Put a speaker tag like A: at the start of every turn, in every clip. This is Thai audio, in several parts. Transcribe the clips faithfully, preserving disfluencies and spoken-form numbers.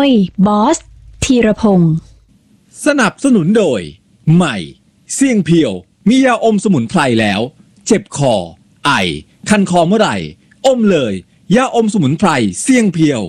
A: ยบอสธีรพงศ์
B: สนับสนุนโดยใหม่เสี่ยงเพียวมียาอมสมุนไพรแล้วเจ็บคอไอคันคอเมื่อไหร่อมเลยยาอมสมุนไพรเสี่ยงเพียว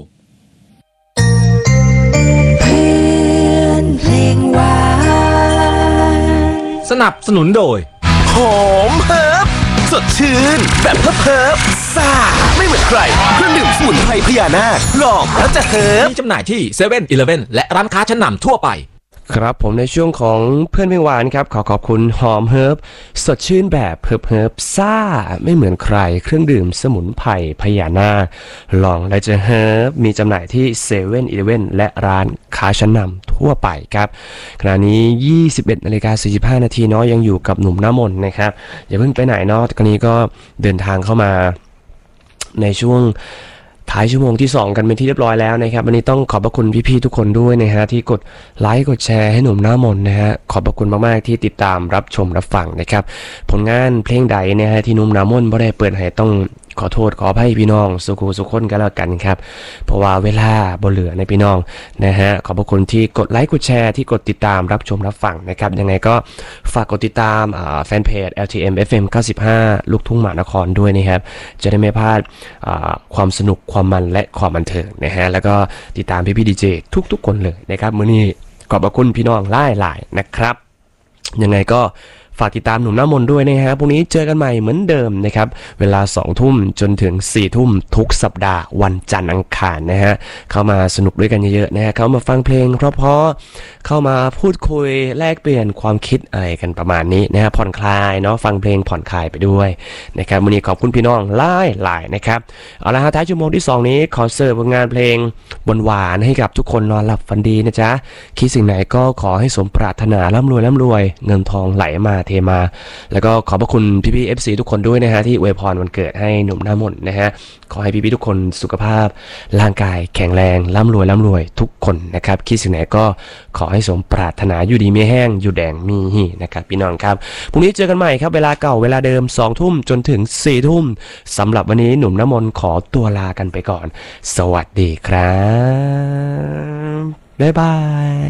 C: เพื่อนเพลงหวาน
D: สนับสนุนโดย
E: หอมเฮิร์บสดชื่นแบบเฮิร์บเฮิร์บซ่าไม่เหมือนใครเครื่องดื่มสมุนไพรพญานาคลองแล้วจะเฮิร์บ
D: มีจำหน่ายที่เซเว่นอีเลฟเว่นและร้านค้าชั้นนำทั่วไป
F: ครับผมในช่วงของเพื่อนเพลงหวานครับขอขอบคุณหอมเฮิร์บสดชื่นแบบเฮิร์บเฮิร์บซ่าไม่เหมือนใครเครื่องดื่มสมุนไพรพญานาคลองและจะเฮิร์บมีจำหน่ายที่เซเว่นอีเลฟเว่นและร้านค้าชั้นนำทั่วไปครับขณะนี้ยี่สิบเอ็ดนาฬิกาสี่สิบห้านาทีเนาะยังอยู่กับหนุ่มหน้ามนนะครับอย่าเพิ่งไปไหนเนาะตอนนี้ก็เดินทางเข้ามาในช่วงท้ายชั่วโมงที่สองกันเป็นที่เรียบร้อยแล้วนะครับวันนี้ต้องขอบพระคุณพี่ๆทุกคนด้วยนะฮะที่กดไลค์กดแชร์ให้หนุ่มหน้ามนนะฮะขอบพระคุณมากๆที่ติดตามรับชมรับฟังนะครับผลงานเพลงใดนะฮะที่หนุ่มหน้ามนบ่ได้เปิดให้ต้องขอโทษขออภัยพี่น้องสุขุสุขคนกันแล้วกันครับเพราะว่าเวลาบ่เหลือในพี่น้องนะฮะขอบพระคุณที่กดไลค์กดแชร์ที่กดติดตามรับชมรับฟังนะครับยังไงก็ฝากกดติดตามแฟนเพจ แอล ที เอ็ม เอฟ เอ็ม เก้าสิบห้าลูกทุ่งมหานครด้วยนะครับจะได้ไม่พลาดความสนุกความมันและความบันเทิงนะฮะแล้วก็ติดตามพี่พี่ดีเจทุกๆคนเลยนะครับมื้อนี้ขอบพระคุณพี่น้องหลายๆนะครับยังไงก็ฝากติดตามหนุ่มหน้ามนด้วยนะฮะพรุ่งนี้เจอกันใหม่เหมือนเดิมนะครับเวลาสองทุ่มจนถึงสี่ทุ่มทุกสัปดาห์วันจันทร์อังคารนะฮะเข้ามาสนุกด้วยกันเยอะๆนะฮะเข้ามาฟังเพลงเพราะๆเข้ามาพูดคุยแลกเปลี่ยนความคิดอะไรกันประมาณนี้นะฮะผ่อนคลายเนาะฟังเพลงผ่อนคลายไปด้วยนะครับวันนี้ขอบคุณพี่น้องหลายๆนะครับเอาละฮะท้ายชั่วโมงที่สองนี้ขอเสิร์ฟงานเพลงหวานๆให้กับทุกคนนอนหลับฝันดีนะจ๊ะคิดสิ่งไหนก็ขอให้สมปรารถนาร่ำรวยร่ำรวยเงินทองไหลมาเทมาแล้วก็ขอบพระคุณพี่ๆ เอฟ ซี ทุกคนด้วยนะฮะที่อวยพรวันเกิดให้หนุ่มหน้ามนนะฮะขอให้พี่ๆทุกคนสุขภาพร่างกายแข็งแรงร่ำรวยร่ำรวยทุกคนนะครับคิดสิ่งไหนก็ขอให้สมปรารถนาอยู่ดีมีแห้งอยู่แดงมีหีนะครับพี่น้องครับพรุ่งนี้เจอกันใหม่ครับเวลาเก่าเวลาเดิมสองทุ่มจนถึงสี่ทุ่มสำหรับวันนี้หนุ่มหน้ามนขอตัวลากันไปก่อนสวัสดีครับบ๊ายบาย